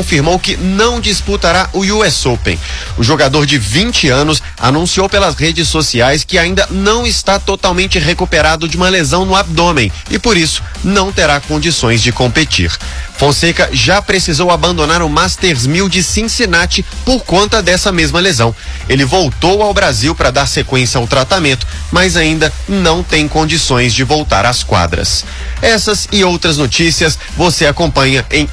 confirmou que não disputará o US Open. O jogador de 20 anos anunciou pelas redes sociais que ainda não está totalmente recuperado de uma lesão no abdômen e, por isso, não terá condições de competir. Fonseca já precisou abandonar o Masters 1000 de Cincinnati por conta dessa mesma lesão. Ele voltou ao Brasil para dar sequência ao tratamento, mas ainda não tem condições de voltar às quadras. Essas e outras notícias você acompanha em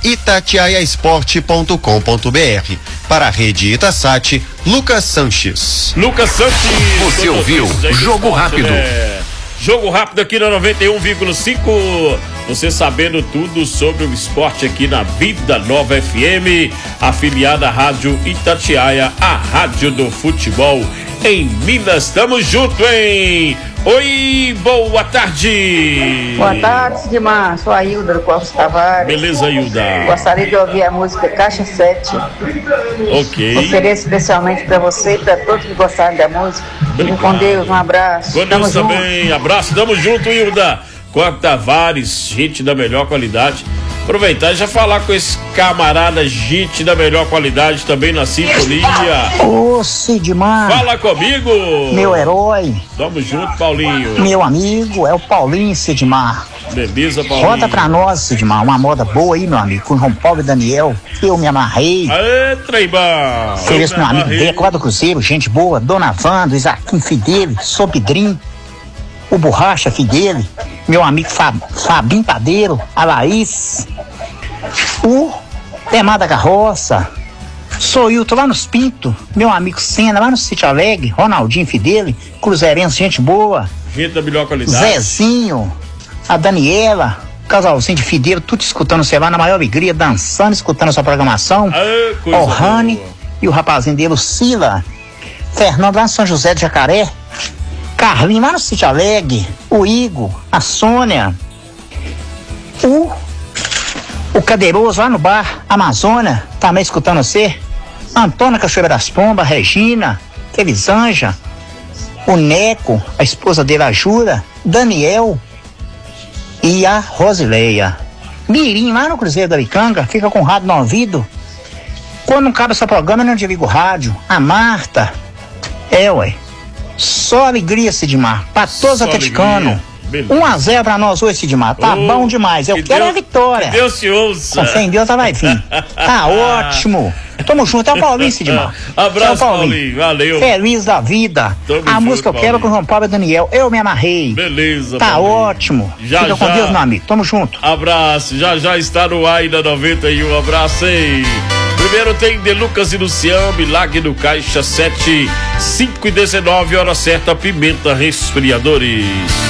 itatiaiaesporte.com.br. Para a Rede Itasat, Lucas Sanches. Lucas Sanches. Você ouviu Jogo Rápido. Jogo rápido aqui na 91,5. Você sabendo tudo sobre o esporte aqui na Vida Nova FM, afiliada à Rádio Itatiaia, a rádio do futebol em Minas. Tamo junto, hein? Oi, boa tarde. Boa tarde, Sidmar. Sou a Hilda do Corpus Tavares. Beleza, Hilda. Gostaria de ouvir a música Caixa 7. Ok. Ofereço especialmente para você e para todos que gostaram da música. Fiquem com Deus, um abraço. Com Deus também. Abraço, tamo junto, Hilda. Corpus Tavares, gente da melhor qualidade. Aproveitar e já falar com esse camarada, gente da melhor qualidade também na sintonia. Ô, Sidmar. Fala comigo. Meu herói. Tamo junto, Paulinho. Meu amigo, é o Paulinho, Sidmar. Beleza, Paulinho. Roda pra nós, Sidmar, uma moda boa aí, meu amigo, com João Paulo e Daniel. Eu me amarrei. Aê, Treibão. Ofereço meu amigo Deco lá do Cruzeiro, gente boa, Dona Wanda, Isaquim Fidele, Sobidrim, o Borracha Fidele, meu amigo Fabinho Padeiro, a Laís, o Temar da Carroça, sou eu, tô lá nos Pinto, meu amigo Senna, lá no Sítio Alegre, Ronaldinho Fidele, Cruzeirense, gente boa. Gente da melhor qualidade. Zezinho, a Daniela, casalzinho de Fidele, tudo escutando você lá na maior alegria, dançando, escutando a sua programação. O Rani e o rapazinho dele, o Sila, Fernando lá no São José de Jacaré, Carlinho lá no Sítio Alegre, o Igor, a Sônia, o Cadeiroso lá no bar Amazônia, também escutando você, Antônia Cachoeira das Pombas, Regina, Felizanja, o Neco, a esposa dele, a Jura, Daniel e a Rosileia. Mirim lá no Cruzeiro da Bicanga, fica com o rádio no ouvido. Quando não cabe esse programa, eu não desligo o rádio. A Marta, só alegria, Sidmar, pra todos os atleticanos. 1-0 pra nós hoje, Sidmar. Tá bom demais. Eu quero a vitória. Que Deus te ouça. Com fé em Deus, ela vai vir. Tá ótimo. Tamo junto. É o Paulinho, Sidmar. Abraço, Paulinho. Valeu. Feliz da vida. A música eu quero com o João Paulo e Daniel. Eu me amarrei. Beleza, tá Paulinho. Ótimo. Fica com Deus, meu amigo. Tamo junto. Abraço. Já está no ar da 91. Abraço aí. Primeiro tem De Lucas e Luciano, Milagre do Caixa 7, 5:19, hora certa, Pimenta Resfriadores.